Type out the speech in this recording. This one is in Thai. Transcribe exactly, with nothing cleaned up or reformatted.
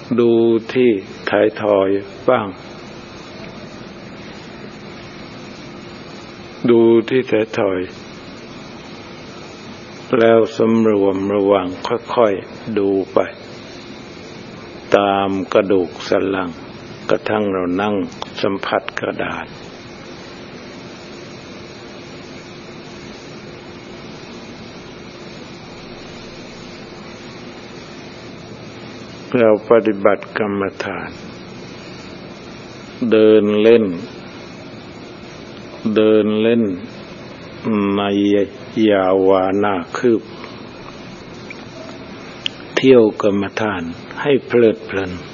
ดูที่ท้ายทอยบ้างดูที่ท้ายทอยแล้วสำรวมระวังค่อยๆดูไปตามกระดูกสันหลังกระทั่งเรานั่งสัมผัสกระดาษเราปฏิบัติกรรมฐานเดินเล่นเดินเล่นในยาวานาคืบเที่ยวกรรมฐานให้เพลิดเพลิน